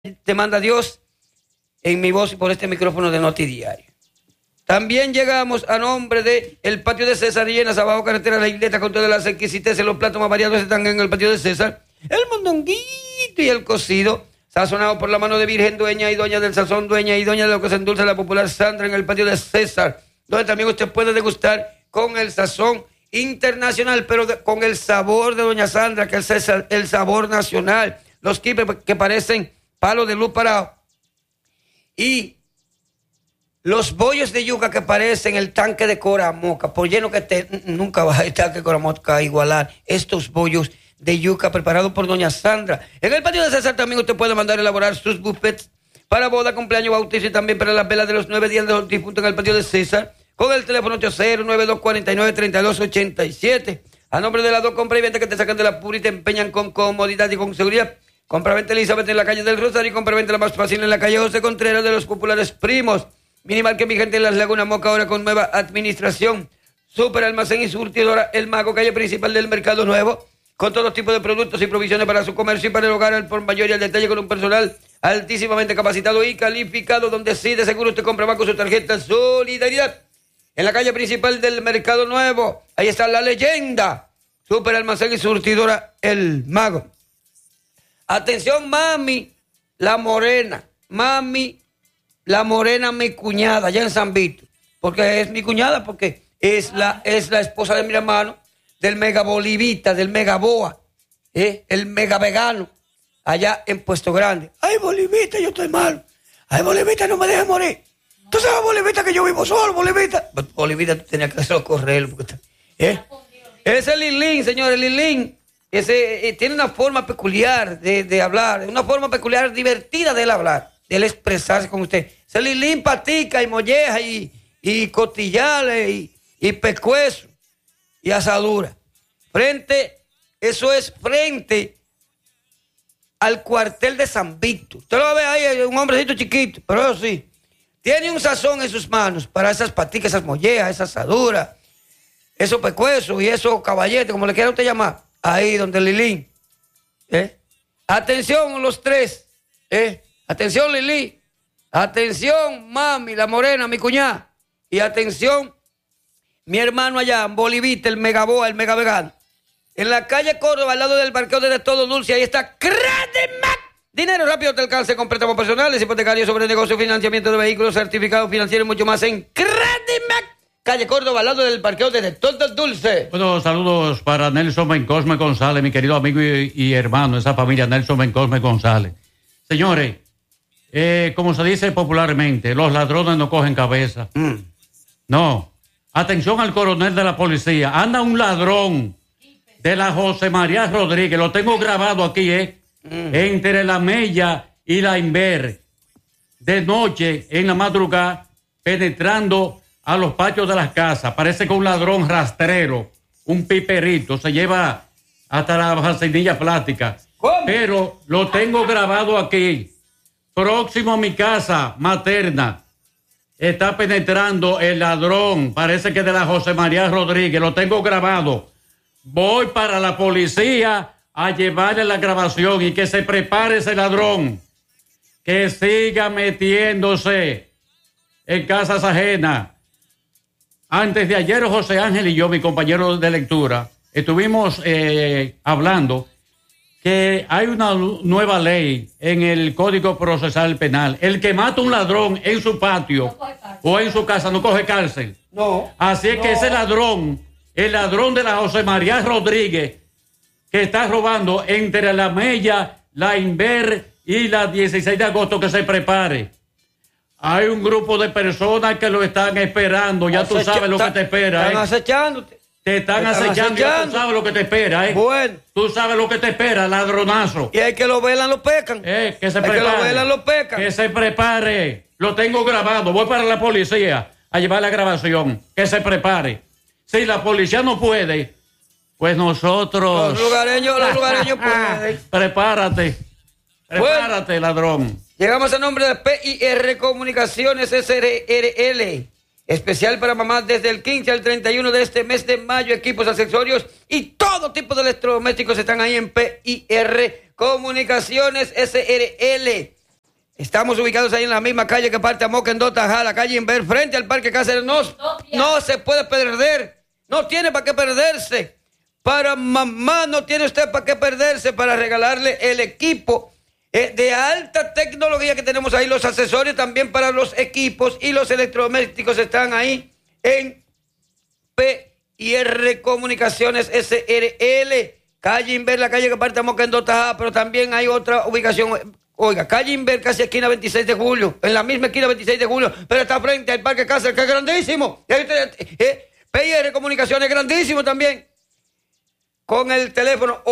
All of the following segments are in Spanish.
te manda Dios en mi voz y por este micrófono de Noti Diario. También llegamos a nombre de el patio de César y Llenas, abajo carretera La Isleta, con todas las exquisiteces, los platos más variados están en el patio de César. El mondonguito y el cocido, sazonado por la mano de Virgen, dueña y doña del sazón, dueña y doña de lo que se endulza la popular Sandra, en el patio de César, donde también usted puede degustar con el sazón internacional, pero con el sabor de doña Sandra, que es el sabor nacional. Los quipes que parecen palo de luz parado. Y los bollos de yuca que parecen el tanque de Coramoca, por lleno que esté, nunca va a estar que Coramoca a igualar estos bollos de yuca preparados por doña Sandra. En el patio de César también usted puede mandar a elaborar sus buffets para boda, cumpleaños, bautizo y también para las velas de los 9 días de los difuntos en el patio de César, con el teléfono 809-249-3287. A nombre de las dos compras y ventas que te sacan de la pura y te empeñan con comodidad y con seguridad. Compra-venta Elizabeth en la calle del Rosario y compra-venta la más fácil en la calle José Contreras de los populares primos. Minimal que mi gente en las Lagunas Moca, ahora con nueva administración. Super almacén y surtidora El Mago, calle principal del Mercado Nuevo, con todo tipo de productos y provisiones para su comercio y para el hogar al por mayor y al detalle, con un personal altísimamente capacitado y calificado, donde sí de seguro usted compra más con su tarjeta Solidaridad. En la calle principal del Mercado Nuevo, ahí está la leyenda. Super almacén y surtidora El Mago. Atención, mami, la morena. Mami, la morena, mi cuñada, allá en San Vito. Porque es mi cuñada, porque es la esposa de mi hermano, del mega bolivita, del mega boa, el mega vegano, allá en Puesto Grande. Ay, Bolivita, yo estoy mal. Ay, Bolivita, no me dejes morir. Tú sabes, Bolivita, que yo vivo solo, Bolivita. Bolivita, tú tenías que hacerlo correr. Ese es Lilín, señores, Lilín. Tiene una forma peculiar de hablar, una forma peculiar divertida de él hablar, de él expresarse con usted. Se Lilín patica y molleja y costillales y pescuezo y asadura. Eso es frente al cuartel de San Víctor. Usted lo ve ahí, un hombrecito chiquito, pero eso sí, tiene un sazón en sus manos para esas paticas, esas mollejas, esas asaduras, esos pescuezos y esos caballetes, como le quiera usted llamar. Ahí donde Lilín. Atención los tres. Atención Lilín. Atención mami, la morena, mi cuñada. Y atención mi hermano allá en Bolivita, el megaboa, el mega vegano. En la calle Córdoba, al lado del parqueo de Todo Dulce, ahí está Credemac. Dinero rápido te alcance con préstamos personales, hipotecarios, sobre negocio, financiamiento de vehículos, certificados financieros y mucho más en Credemac. Calle Córdoba, al lado del parqueo de Todo Dulce. Bueno, saludos para Nelson Bencosme González, mi querido amigo y hermano, esa familia Nelson Bencosme González. Señores, como se dice popularmente, los ladrones no cogen cabeza. No. Atención al coronel de la policía. Anda un ladrón de la José María Rodríguez. Lo tengo grabado aquí, entre la Mella y la Inver. De noche, en la madrugada, penetrando a los patios de las casas. Parece que un ladrón rastrero, un piperito, se lleva hasta la vacinilla plástica. ¿Cómo? Pero lo tengo grabado aquí. Próximo a mi casa materna. Está penetrando el ladrón. Parece que de la José María Rodríguez. Lo tengo grabado. Voy para la policía a llevarle la grabación y que se prepare ese ladrón. Que siga metiéndose en casas ajenas. Antes de ayer, José Ángel y yo, mi compañero de lectura, estuvimos hablando que hay una nueva ley en el Código Procesal Penal. El que mata a un ladrón en su patio o en su casa no coge cárcel. No. Así es que ese ladrón, el ladrón de la José María Rodríguez, que está robando entre la Mella, la Inver y la 16 de agosto, que se prepare. Hay un grupo de personas que lo están esperando. Ya tú sabes lo que te espera. Están acechándote. Te están acechando. Ya tú sabes lo que te espera. Bueno. Tú sabes lo que te espera, ladronazo. Y hay que lo velan, lo pecan. Que se hay prepare. Que lo velan, lo pecan. Que se prepare. Lo tengo grabado. Voy para la policía a llevar la grabación. Que se prepare. Si la policía no puede, pues nosotros... Los lugareños pueden. Prepárate. Prepárate, bueno, ladrón. Llegamos a nombre de PIR Comunicaciones SRL. Especial para mamás desde el 15 al 31 de este mes de mayo. Equipos, accesorios y todo tipo de electrodomésticos están ahí en PIR Comunicaciones SRL. Estamos ubicados ahí en la misma calle que parte a Moca en Dotajá, la calle Inver, frente al Parque Cáceres. No se puede perder. No tiene para qué perderse. Para mamá no tiene usted para qué perderse, para regalarle el equipo de alta tecnología que tenemos ahí, los accesorios también para los equipos y los electrodomésticos están ahí en P&R Comunicaciones SRL, calle Inver, la calle que parte a Moca en Dotajá, pero también hay otra ubicación, oiga, calle Inver, casi esquina 26 de julio, en la misma esquina 26 de julio, pero está frente al Parque Cáceres, que es grandísimo, y ahí P&R Comunicaciones grandísimo también, con el teléfono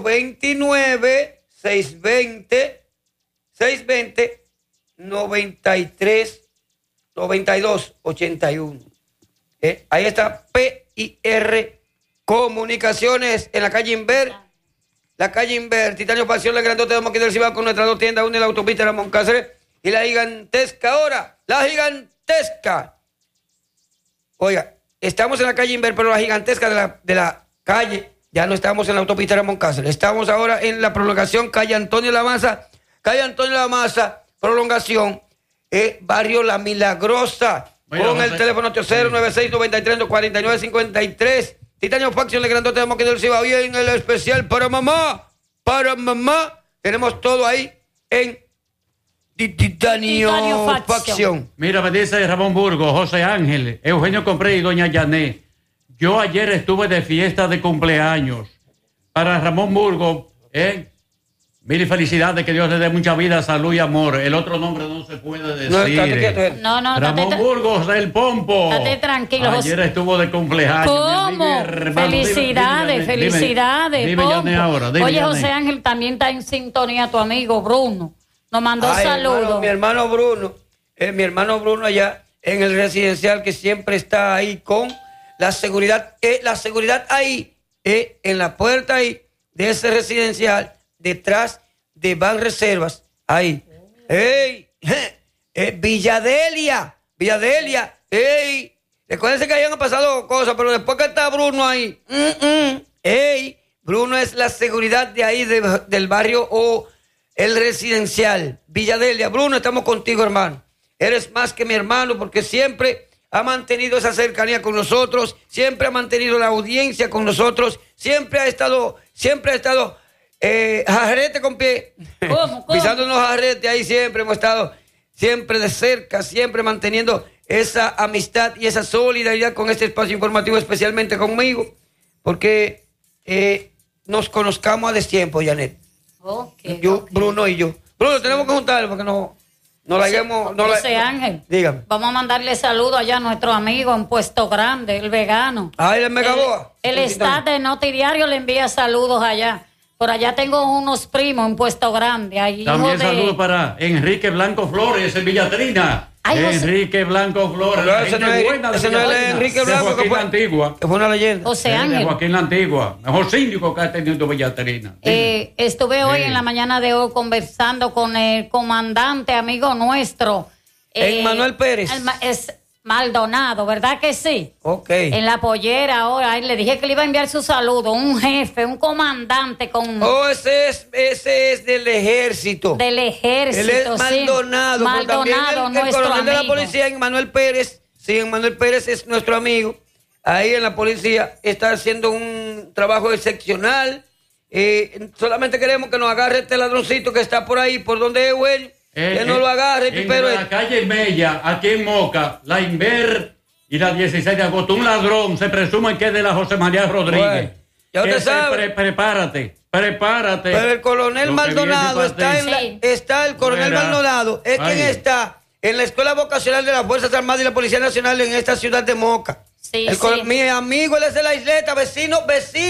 829-620-93-92-81. Ahí está P&R Comunicaciones en la calle Inver. La calle Inver, Titanio Pasión, la grandote de Moquita del Cibao con nuestras dos tiendas, una en la autopista Ramón Cáceres y la gigantesca ahora, la gigantesca. Oiga, estamos en la calle Inver, pero la gigantesca de la calle, ya no estamos en la autopista Ramón Cáceres, estamos ahora en la prolongación calle Antonio La Maza, prolongación, barrio La Milagrosa, con el teléfono 8096-93-4953. Titanio Faction, el grandote de Moquita del Cibao, y en el especial para mamá, tenemos todo ahí en Titanio Faction. Mira, me dice Ramón Burgos, José Ángel, Eugenio Compré y doña Yané. Yo ayer estuve de fiesta de cumpleaños. Para Ramón Burgos, mil felicidades, que Dios le dé mucha vida, salud y amor. El otro nombre no se puede decir. No, Ramón Burgos, el Pompo. Estate tranquilo. Ayer estuvo de cumpleaños. ¿Cómo? Felicidades. Dime Yané ahora. Oye, José Ángel, también está en sintonía tu amigo Bruno. Nos mandó saludos. Mi hermano Bruno allá en el residencial, que siempre está ahí con la seguridad ahí, en la puerta ahí de ese residencial, detrás de Banreservas, ahí. Villadelia, recuérdense que hayan pasado cosas, pero después que está Bruno ahí, Bruno es la seguridad de ahí, del barrio o el residencial, Villadelia. Bruno, estamos contigo, hermano. Eres más que mi hermano, porque siempre ha mantenido esa cercanía con nosotros, siempre ha mantenido la audiencia con nosotros, siempre ha estado jarrete con pie, ¿Cómo? pisándonos jarrete ahí, siempre hemos estado siempre de cerca, siempre manteniendo esa amistad y esa solidaridad con este espacio informativo, especialmente conmigo, porque nos conozcamos a destiempo, Janet. Bruno y yo. Bruno, tenemos que juntar porque no la hagamos. José Ángel, dígame. Vamos a mandarle saludos allá a nuestro amigo en Puesto Grande, el vegano. El Megaboa. El Estado de Noti Diario le envía saludos allá. Por allá tengo unos primos en Puesto Grande. Ahí, también saludos para Enrique Blanco Flores en Villatrina. Enrique Blanco Flores. Ese no es Enrique Blanco, que fue Antigua. Que fue una leyenda. José Ángel. De Joaquín la Antigua. Mejor síndico que ha tenido Villatrina. Estuve hoy en la mañana de hoy conversando con el comandante, amigo nuestro. Manuel Pérez. Es Maldonado, ¿verdad que sí? Ok. En la pollera ahora, le dije que le iba a enviar su saludo, un jefe, un comandante con... ese es del ejército. Del ejército, él es Maldonado. Sí. Maldonado, el coronel de la policía, Manuel Pérez. Sí, Manuel Pérez es nuestro amigo. Ahí en la policía está haciendo un trabajo excepcional. Solamente queremos que nos agarre este ladroncito que está por ahí, por donde es, güey. Que no lo agarre, en pero la calle Mella, aquí en Moca, la Inver y la 16 de agosto, un ladrón, se presume que es de la José María Rodríguez. Bueno, ya usted sabe. Prepárate. Pero el coronel Maldonado está el coronel Maldonado, es quien está en la Escuela Vocacional de las Fuerzas Armadas y la Policía Nacional en esta ciudad de Moca. Mi amigo, él es de la isleta, vecino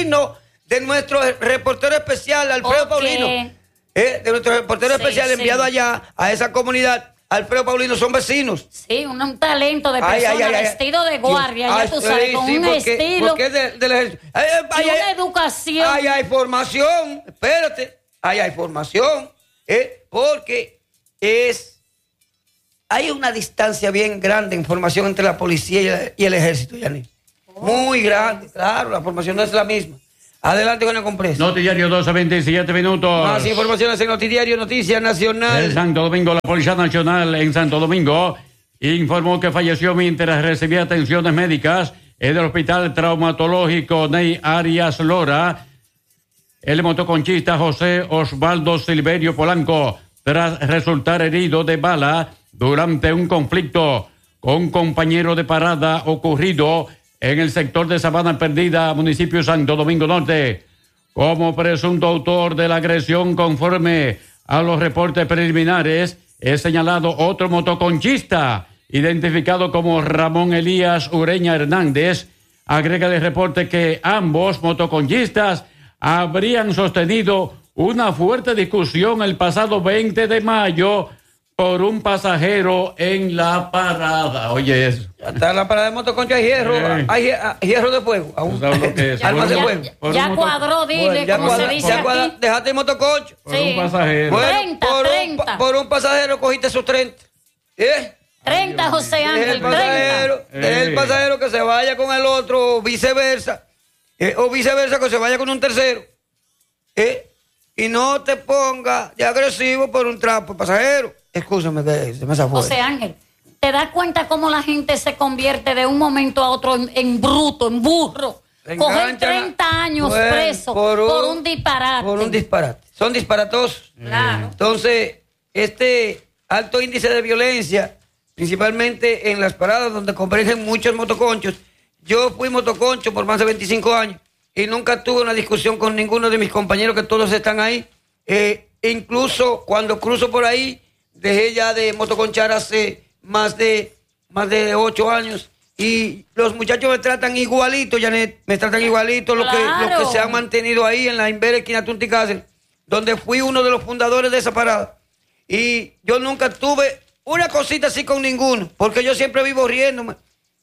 de nuestro reportero especial, Alfredo Paulino. De nuestro reportero especial enviado allá a esa comunidad, Alfredo Paulino, son vecinos. Sí, un talento de persona, vestido de guardia, ya tú sabes, con un estilo. Porque es del ejército. Y una educación. Hay formación, espérate, hay formación, porque hay una distancia bien grande en formación entre la policía y el ejército, Yaní. Muy grande, claro, la formación no es la misma. Adelante con el compreso. Notidiario 12:27 minutos. Más informaciones en Notidiario, Noticias Nacional. En Santo Domingo, la Policía Nacional en Santo Domingo informó que falleció mientras recibía atenciones médicas en el Hospital Traumatológico Ney Arias Lora el motoconchista José Osvaldo Silverio Polanco, tras resultar herido de bala durante un conflicto con un compañero de parada ocurrido en el sector de Sabana Perdida, municipio Santo Domingo Norte. Como presunto autor de la agresión, conforme a los reportes preliminares, es señalado otro motoconchista, identificado como Ramón Elías Ureña Hernández. Agrega el reporte que ambos motoconchistas habrían sostenido una fuerte discusión el pasado 20 de mayo por un pasajero en la parada. Oye eso. Ya está en la parada de motoconcho, hay hierro, hay hierro de fuego. ¿Sabes lo que es? Armas de fuego. Ya cuadró, dile, Ya como se dice aquí. Dejaste el motoconcho. Por un pasajero. Bueno, 30, por 30. por un pasajero cogiste sus 30. 30, José Es Ángel, el pasajero, 30. es el pasajero que se vaya con el otro, o viceversa. O viceversa, que se vaya con un tercero. Y no te pongas de agresivo por un trapo pasajero. Escúchame que se me zafó. José Ángel, ¿te das cuenta cómo la gente se convierte de un momento a otro en bruto, en burro? Coger 30 años preso por un disparate. Por un disparate. Son disparatosos. Claro. Entonces, este alto índice de violencia, principalmente en las paradas donde convergen muchos motoconchos. Yo fui motoconcho por más de 25 años y nunca tuve una discusión con ninguno de mis compañeros, que todos están ahí. Incluso cuando cruzo por ahí, dejé ya de motoconchar hace más de 8 años. Y los muchachos me tratan igualito, Janet, me tratan igualito, Claro. los que se han mantenido ahí en la Inver, esquina Tunticácer, donde fui uno de los fundadores de esa parada. Y yo nunca tuve una cosita así con ninguno, porque yo siempre vivo riéndome.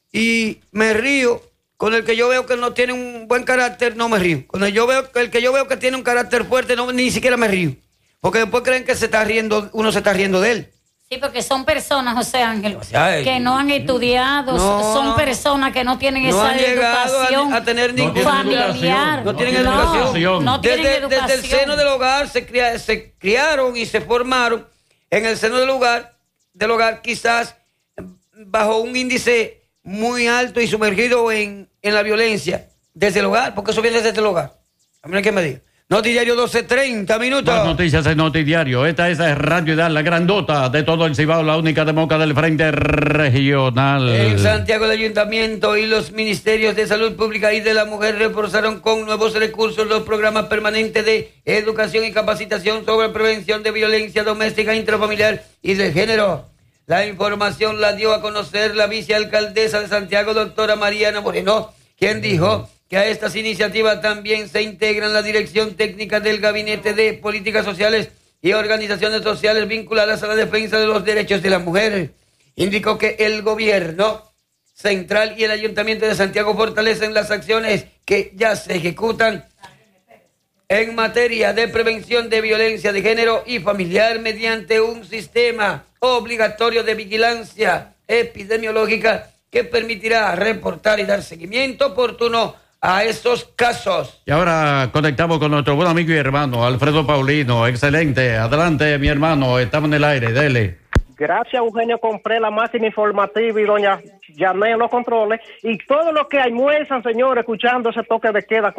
Y me río con el que yo veo que no tiene un buen carácter, no me río. Cuando el que yo veo que tiene un carácter fuerte, ni siquiera me río. Porque después creen que uno se está riendo de él. Sí, porque son personas, José Ángel, O sea, que no han estudiado, son personas que no tienen no esa han llegado educación a tener ningún familiar. No tienen educación. No tienen educación. Desde el seno del hogar se criaron y se formaron en el seno del hogar, quizás bajo un índice muy alto y sumergido en la violencia desde el hogar, porque eso viene desde el hogar. A mí que me diga. Notidiario 12:30 minutos. Más noticias en Notidiario. Esta es Radio Edad, la grandota de todo el Cibao, la única demócrata del Frente Regional. En Santiago, el Ayuntamiento y los Ministerios de Salud Pública y de la Mujer reforzaron con nuevos recursos los programas permanentes de educación y capacitación sobre prevención de violencia doméstica, intrafamiliar y de género. La información la dio a conocer la vicealcaldesa de Santiago, doctora Mariana Moreno, quien dijo que a estas iniciativas también se integran la dirección técnica del Gabinete de Políticas Sociales y organizaciones sociales vinculadas a la defensa de los derechos de las mujeres. Indicó que el gobierno central y el Ayuntamiento de Santiago fortalecen las acciones que ya se ejecutan en materia de prevención de violencia de género y familiar mediante un sistema obligatorio de vigilancia epidemiológica que permitirá reportar y dar seguimiento oportuno a esos casos. Y ahora conectamos con nuestro buen amigo y hermano Alfredo Paulino. Excelente. Adelante, mi hermano. Estamos en el aire. Dele. Gracias, Eugenio. Compré la máquina informativa y doña Janet los controles. Y todo lo que almuerzan, señores, escuchando ese toque de queda,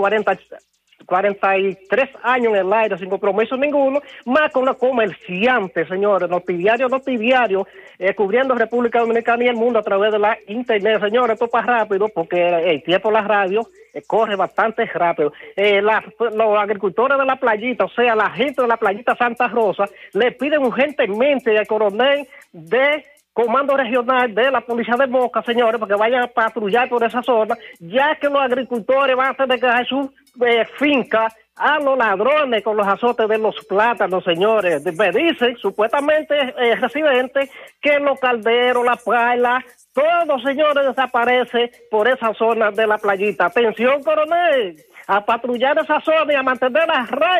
43 años en el aire sin compromiso ninguno, más con una comerciante, señores, Notidiario, cubriendo República Dominicana y el mundo a través de la internet. Señores, esto pasa rápido porque el tiempo de la radio corre bastante rápido. Los agricultores de la playita, o sea, la gente de la playita Santa Rosa, le piden urgentemente al coronel de Comando Regional de la Policía de Moca, señores, porque vayan a patrullar por esa zona, ya que los agricultores van a tener que dejar su finca a los ladrones con los azotes de los plátanos, señores. Me dicen, supuestamente, residentes, que los calderos, la paila, todo, señores, desaparece por esa zona de la playita. Atención, coronel, a patrullar esa zona y a mantener las rayas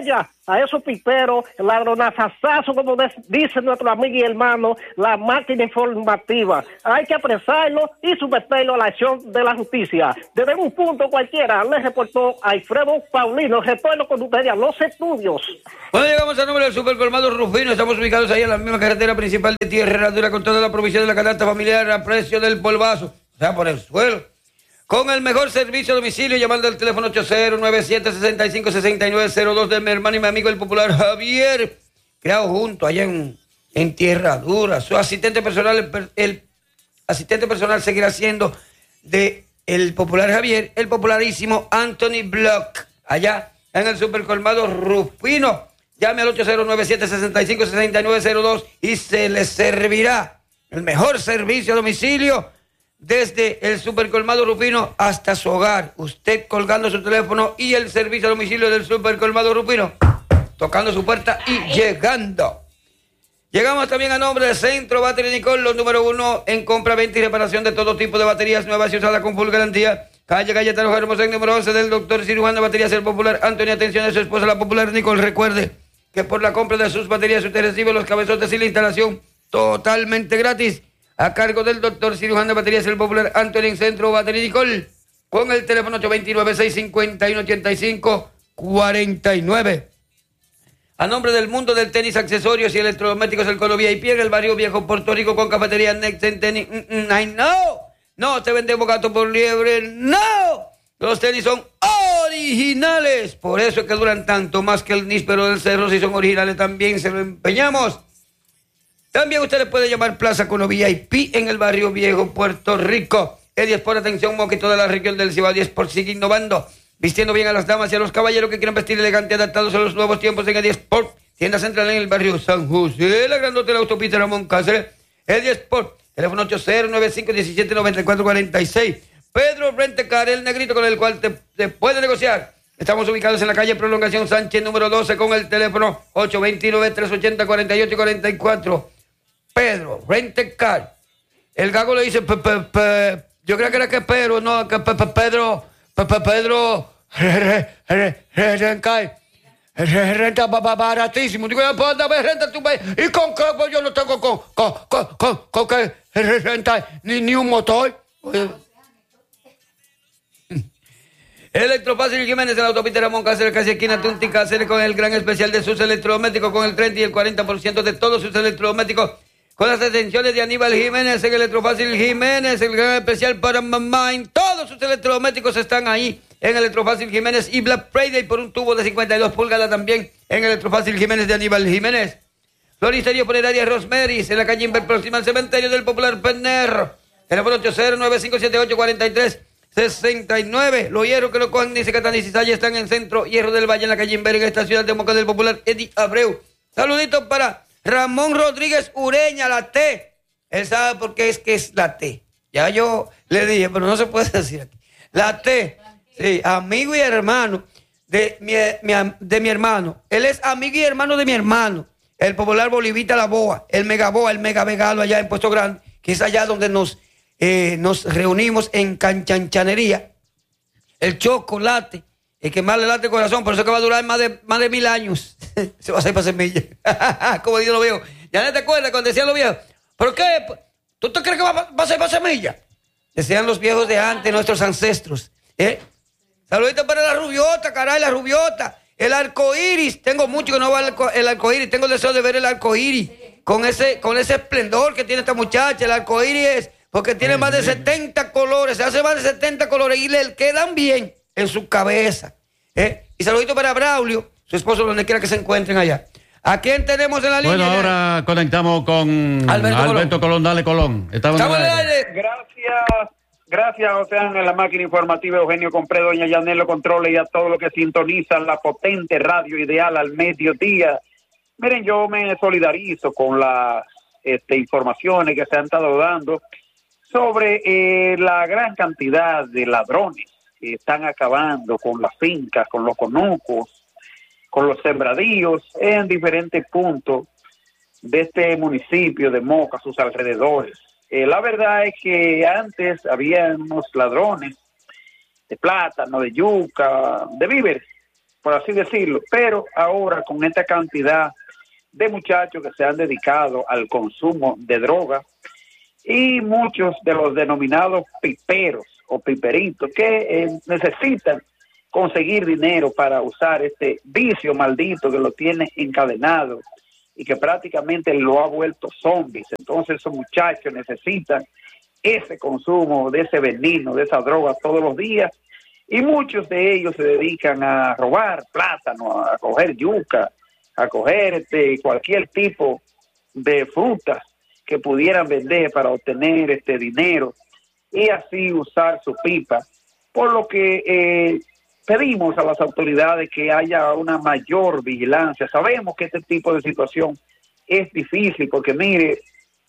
a esos piperos, ladronazazazo, como dice nuestro amigo y hermano, la máquina informativa. Hay que apresarlo y someterlo a la acción de la justicia. Desde un punto cualquiera, le reportó Alfredo Paulino. Retorno con ustedes a los estudios. Bueno, llegamos al número del Supercolmado Rufino. Estamos ubicados ahí en la misma carretera principal de Tierra Herradura, con toda la provisión de la canasta familiar a precio del polvazo, o sea, por el suelo. Con el mejor servicio a domicilio, llamando al teléfono 8097-656902 de mi hermano y mi amigo el popular Javier, creado junto allá en Tierra Dura. Su asistente personal, el asistente personal seguirá siendo de el popular Javier, el popularísimo Anthony Block, allá en el Supercolmado Rufino. Llame al 8097-656902 y se le servirá el mejor servicio a domicilio desde el Supercolmado Rufino hasta su hogar. Usted colgando su teléfono y el servicio a domicilio del Supercolmado Rufino, tocando su puerta y llegando. Llegamos también a nombre de Centro Battery Nicole, los número 1 en compra, venta y reparación de todo tipo de baterías nuevas y usadas con full garantía. Calle Cayetano Hermosén, número 11 del doctor cirujano de baterías, el popular Antonio. Atención a su esposa, la popular Nicole. Recuerde que por la compra de sus baterías usted recibe los cabezotes y la instalación totalmente gratis, a cargo del doctor cirujano de baterías, el popular Anthony, en Centro Battery Nicole, con el teléfono 829-651-8549. A nombre del mundo del tenis, accesorios y electrodomésticos, el Colo VIP en el barrio Viejo, Puerto Rico, con cafetería Next en Tenis. No te vendemos gato por liebre, no. Los tenis son originales, por eso es que duran tanto, más que el níspero del cerro. Si son originales también se lo empeñamos. También usted le puede llamar Plaza Colo VIP en el barrio Viejo, Puerto Rico. El 10 por atención, moquito de la región del Cibao. 10 por sigue innovando, vistiendo bien a las damas y a los caballeros que quieran vestir elegante, adaptados a los nuevos tiempos. En el 10 por tienda central en el barrio San José, la grandota de la autopista Ramón Cáceres. El 10 por teléfono 8095-179446. Pedro Rentecar, el negrito con el cual te puede negociar. Estamos ubicados en la calle Prolongación Sánchez, número 12, con el teléfono 829-380-4844. Pedro Rentecar. El gago le dice, yo creo que era que Pedro, no, que Pedro renta baratísimo. Digo, ¿puedo dar renta tú? ¿Y con qué? Pues yo no tengo con qué renta ni un motor. Electrofácil Jiménez en la autopista Ramón Cáceres, casi esquina Tunti Cáceres, con el gran especial de sus electrodomésticos, con el 30 y el 40% de todos sus electrodomésticos, con las extensiones de Aníbal Jiménez en Electrofácil Jiménez, el gran especial para mamá. En todos sus electrodomésticos están ahí en Electrofácil Jiménez, y Black Friday por un tubo de 52 pulgadas también en Electrofácil Jiménez de Aníbal Jiménez. Floristería Funeraria Rosmeris en la calle Inver, próxima al cementerio del popular Penner. Teléfono 809-578-4369. Los hierros que lo cojan ni se catan ni cizalla están en Centro Hierro del Valle, en la calle Inver, en esta ciudad de Moca, del popular Eddie Abreu. Saluditos para Ramón Rodríguez Ureña, la T. Él sabe por qué es que es la T. Ya yo le dije, pero no se puede decir aquí. La T, sí, amigo y hermano de mi hermano. Él es amigo y hermano de mi hermano, el popular Bolivita La Boa, el mega vegalo allá en Puesto Grande, que es allá donde nos reunimos en canchanchanería. El chocolate, el que más le late el corazón, por eso que va a durar más de 1000 años. Se va a hacer para semilla. Como digo lo viejo. Ya no te acuerdas cuando decían los viejos, ¿por qué? ¿Tú te crees que va a ser para semilla? Decían los viejos de antes, nuestros ancestros. Saluditos para la rubiota, caray, la rubiota. El arco iris, tengo mucho que no va el arco iris, tengo el deseo de ver el arco iris con ese esplendor que tiene esta muchacha. El arco iris es porque tiene más de 70 colores, se hace más de 70 colores y le quedan bien en su cabeza. Y saludito para Braulio, su esposo, donde quiera que se encuentren allá. ¿A quién tenemos en la línea? Bueno, ahora conectamos con Alberto Colón. Dale, Colón. Estamos en el aire. Gracias, José Ángel, la máquina informativa, Eugenio Compré, doña Yanelo Controles, y a todos los que sintonizan la potente radio ideal al mediodía. Miren, yo me solidarizo con las informaciones que se han estado dando sobre la gran cantidad de ladrones que están acabando con las fincas, con los conucos, con los sembradíos en diferentes puntos de este municipio de Moca, sus alrededores. La verdad es que antes había unos ladrones de plátano, de yuca, de víveres, por así decirlo, pero ahora con esta cantidad de muchachos que se han dedicado al consumo de droga y muchos de los denominados piperos o piperitos que necesitan conseguir dinero para usar este vicio maldito que lo tiene encadenado y que prácticamente lo ha vuelto zombies. Entonces esos muchachos necesitan ese consumo de ese veneno, de esa droga todos los días, y muchos de ellos se dedican a robar plátano, a coger yuca, a coger cualquier tipo de frutas que pudieran vender para obtener dinero y así usar su pipa, por lo que pedimos a las autoridades que haya una mayor vigilancia. Sabemos que este tipo de situación es difícil porque, mire,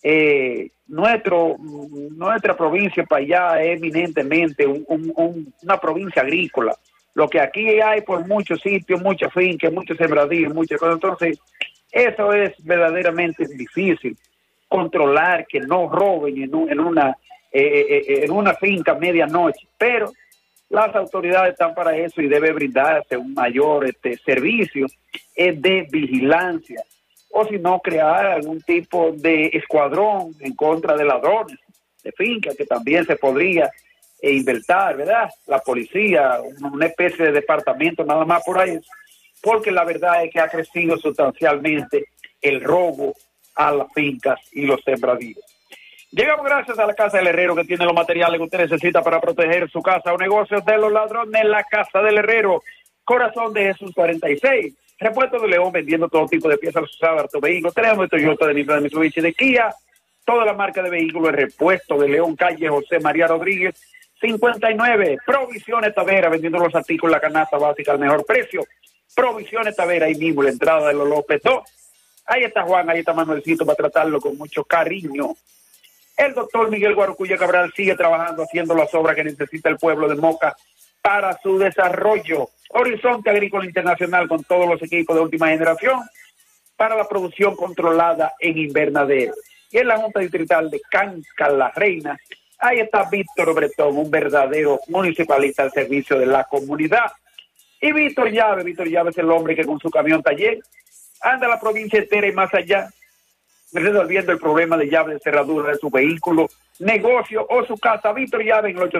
nuestra provincia para allá es eminentemente una provincia agrícola. Lo que aquí hay por muchos sitios, muchas fincas, muchos sembradíos, muchas cosas. Entonces, eso es verdaderamente difícil, controlar que no roben en una finca a medianoche, pero las autoridades están para eso y debe brindarse un mayor servicio de vigilancia, o si no, crear algún tipo de escuadrón en contra de ladrones de finca, que también se podría inventar, ¿verdad? La policía, una especie de departamento nada más por ahí, porque la verdad es que ha crecido sustancialmente el robo a las fincas y los sembradíos. Llegamos gracias a la Casa del Herrero, que tiene los materiales que usted necesita para proteger su casa o negocios de los ladrones. La Casa del Herrero, Corazón de Jesús 46, Repuesto de León, vendiendo todo tipo de piezas usadas, autovehículos, tenemos de Toyota, de Nissan, de Mitsubishi, de Kia, toda la marca de vehículos. El Repuesto de León, calle José María Rodríguez 59, Provisiones Tavera, vendiendo los artículos, la canasta básica al mejor precio. Provisiones Tavera, ahí mismo la entrada de los López 2. Ahí está Juan, ahí está Manuelcito para tratarlo con mucho cariño. El doctor Miguel Guarocuya Cabral sigue trabajando, haciendo las obras que necesita el pueblo de Moca para su desarrollo. Horizonte Agrícola Internacional, con todos los equipos de última generación para la producción controlada en invernadero. Y en la Junta Distrital de Canca La Reina, ahí está Víctor Bretón, un verdadero municipalista al servicio de la comunidad. Y Víctor Llave es el hombre que con su camión taller anda la provincia entera y más allá, resolviendo el problema de llave de cerradura de su vehículo, negocio o su casa. Víctor Llave en el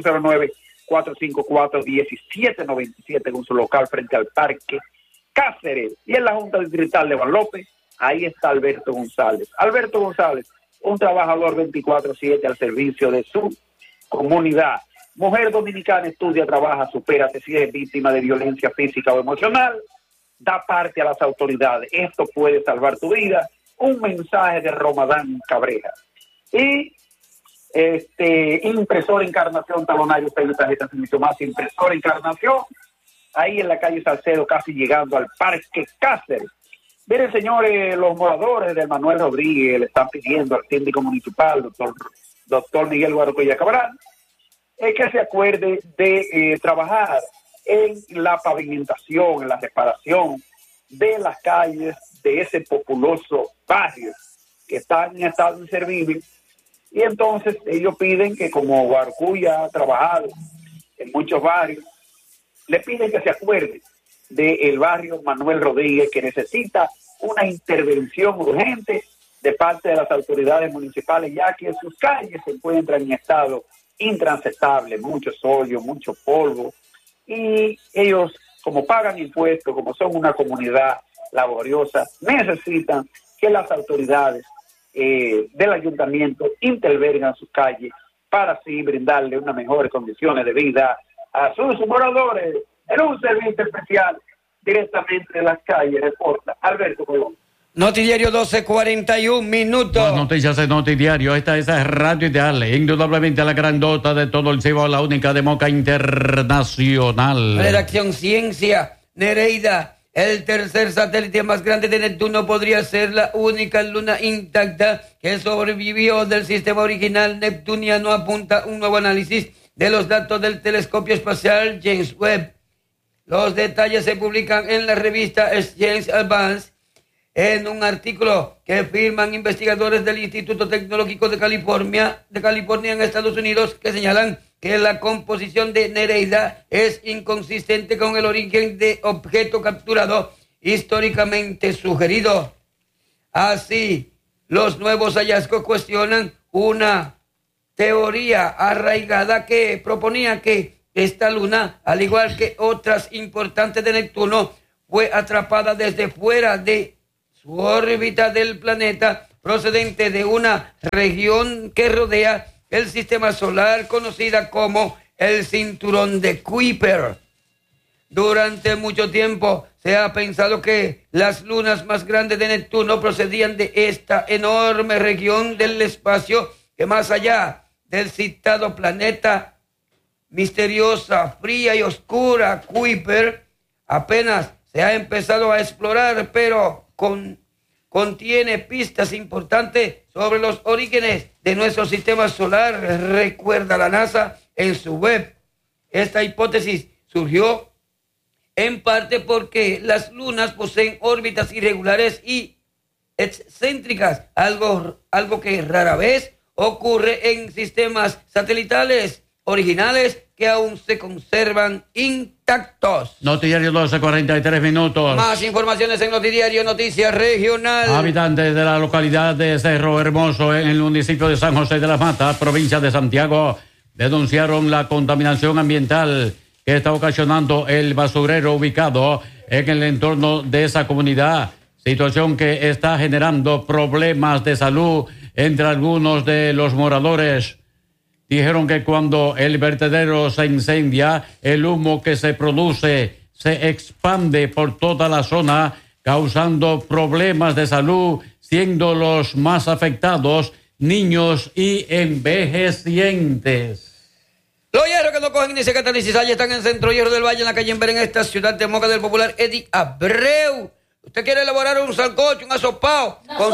809-454-1797 con su local frente al Parque Cáceres. Y en la Junta Distrital de Guadalupe, ahí está Alberto González. Alberto González, un trabajador 24/7 al servicio de su comunidad. Mujer dominicana, estudia, trabaja, supérate. Si es víctima de violencia física o emocional, da parte a las autoridades. Esto puede salvar tu vida. Un mensaje de Romadán Cabrera. Y Impresora Encarnación, talonario, sello, tarjetas y mucho más. Impresora Encarnación, ahí en la calle Salcedo, casi llegando al Parque Cáceres. Miren, señores, los moradores de Manuel Rodríguez le están pidiendo al síndico municipal, doctor Miguel Guarocuya Cabral, que se acuerde de trabajar en la pavimentación, en la reparación de las calles de ese populoso barrio que está en estado inservible. Y entonces ellos piden que, como Guarocuya ha trabajado en muchos barrios, le piden que se acuerde del barrio Manuel Rodríguez, que necesita una intervención urgente de parte de las autoridades municipales, ya que sus calles se encuentran en estado intransitable, mucho sollo, mucho polvo, y ellos, como pagan impuestos, como son una comunidad laboriosa, necesitan que las autoridades del ayuntamiento intervengan sus calles para así brindarle unas mejores condiciones de vida a sus moradores en un servicio especial directamente de las calles. Reporta Alberto Colón. Notidiario 12:41 minutos. Las noticias de Notidiario. Esa es Radio Ideal, indudablemente la grandota de todo el Cibao, la única de Moca Internacional. Redacción Ciencia, Nereida. El tercer satélite más grande de Neptuno podría ser la única luna intacta que sobrevivió del sistema original neptuniano, apunta un nuevo análisis de los datos del telescopio espacial James Webb. Los detalles se publican en la revista Science Advance. En un artículo que firman investigadores del Instituto Tecnológico de California en Estados Unidos, que señalan que la composición de Nereida es inconsistente con el origen de objeto capturado históricamente sugerido. Así, los nuevos hallazgos cuestionan una teoría arraigada que proponía que esta luna, al igual que otras importantes de Neptuno, fue atrapada desde fuera de su órbita del planeta, procedente de una región que rodea el sistema solar conocida como el cinturón de Kuiper. Durante mucho tiempo se ha pensado que las lunas más grandes de Neptuno procedían de esta enorme región del espacio que, más allá del citado planeta misteriosa, fría y oscura Kuiper, apenas se ha empezado a explorar, pero contiene pistas importantes sobre los orígenes de nuestro sistema solar, recuerda la NASA en su web. Esta hipótesis surgió en parte porque las lunas poseen órbitas irregulares y excéntricas, algo que rara vez ocurre en sistemas satelitales originales que aún se conservan intactos. Noticiario 12:43 minutos. Más informaciones en Noticiario Noticias Regional. Habitantes de la localidad de Cerro Hermoso, en el municipio de San José de las Matas, provincia de Santiago, denunciaron la contaminación ambiental que está ocasionando el basurero ubicado en el entorno de esa comunidad, situación que está generando problemas de salud entre algunos de los moradores. Dijeron que cuando el vertedero se incendia, el humo que se produce se expande por toda la zona, causando problemas de salud, siendo los más afectados niños y envejecientes. Los hierros que no cogen ni se catan ni cizaña están en Centro Hierro del Valle, en la calle Emberen, en esta ciudad de Moca, del popular Eddie Abreu. Usted quiere elaborar un sancocho, un asopao, con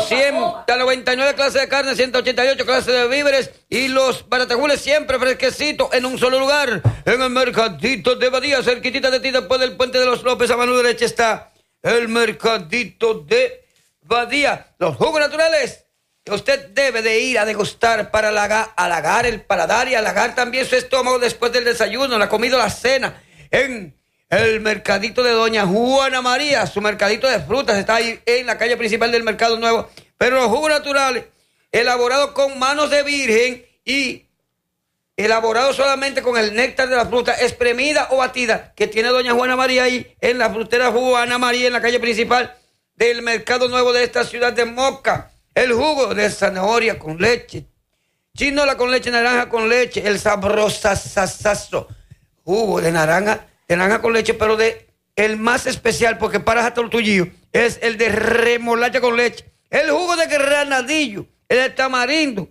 199 clases de carne, 188 clases de víveres y los baratejules siempre fresquecitos en un solo lugar. En el Mercadito de Badía, cerquitita de ti, después del Puente de los López, a mano derecha está el Mercadito de Badía. Los jugos naturales que usted debe de ir a degustar para halagar el paladar y halagar también su estómago después del desayuno, la comida o la cena. En el mercadito de Doña Juana María, su mercadito de frutas, está ahí en la calle principal del Mercado Nuevo. Pero los jugos naturales, elaborados con manos de virgen y elaborados solamente con el néctar de la fruta, espremida o batida, que tiene Doña Juana María ahí en la frutera Juana María, en la calle principal del Mercado Nuevo de esta ciudad de Moca. El jugo de zanahoria con leche, chinola con leche, naranja con leche, el sabrosasasazo, jugo de naranja con leche, pero el más especial, porque para hasta el tuyo, es el de remolacha con leche, el jugo de granadillo, el de tamarindo,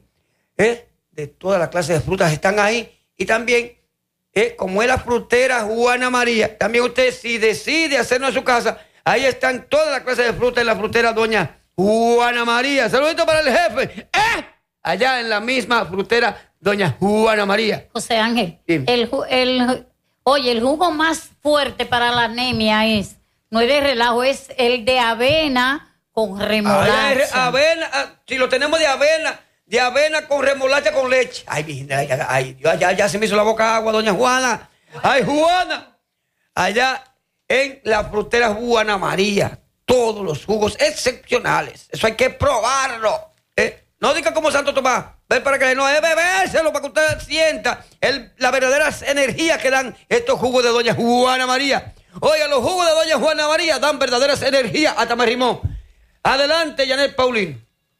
de toda la clase de frutas están ahí. Y también, como es la frutera Juana María, también usted, si decide hacerlo en su casa, ahí están todas las clases de frutas en la frutera Doña Juana María. Saludito para el jefe, allá en la misma frutera Doña Juana María. José Ángel, el jugo más fuerte para la anemia no es de relajo, es el de avena con remolacha. Avena, si lo tenemos de avena con remolacha con leche. Ay, ya se me hizo la boca agua, Doña Juana. Ay, Juana. Allá en la frutera Juana María, todos los jugos excepcionales. Eso hay que probarlo. No diga como Santo Tomás. Ven para que no es bebérselo, para que usted sienta la verdadera energía que dan estos jugos de Doña Juana María. Oiga, los jugos de Doña Juana María dan verdaderas energías. Hasta me rimó. Adelante, Janet Paulín.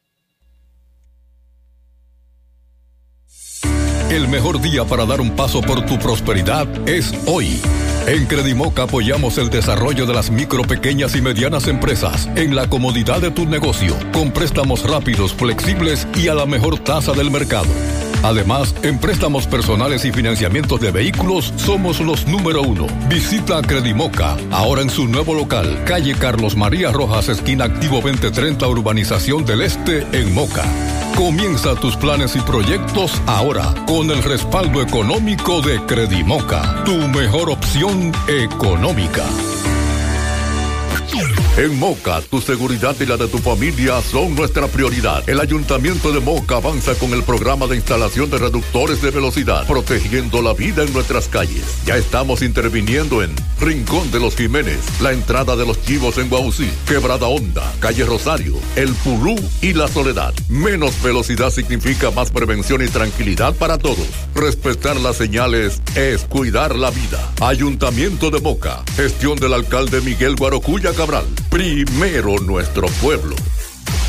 El mejor día para dar un paso por tu prosperidad es hoy. En Credimoca apoyamos el desarrollo de las micro, pequeñas y medianas empresas en la comodidad de tu negocio, con préstamos rápidos, flexibles y a la mejor tasa del mercado. Además, en préstamos personales y financiamientos de vehículos, somos los número 1. Visita Credimoca, ahora en su nuevo local, calle Carlos María Rojas, esquina Activo 2030, Urbanización del Este, en Moca. Comienza tus planes y proyectos ahora con el respaldo económico de Credimoca, tu mejor opción económica. En Moca, tu seguridad y la de tu familia son nuestra prioridad. El Ayuntamiento de Moca avanza con el programa de instalación de reductores de velocidad, protegiendo la vida en nuestras calles. Ya estamos interviniendo en Rincón de los Jiménez, la entrada de los Chivos en Guaucí, Quebrada Honda, Calle Rosario, El Pulú y La Soledad. Menos velocidad significa más prevención y tranquilidad para todos. Respetar las señales es cuidar la vida. Ayuntamiento de Moca, gestión del alcalde Miguel Guarocuya Cabral. Primero nuestro pueblo.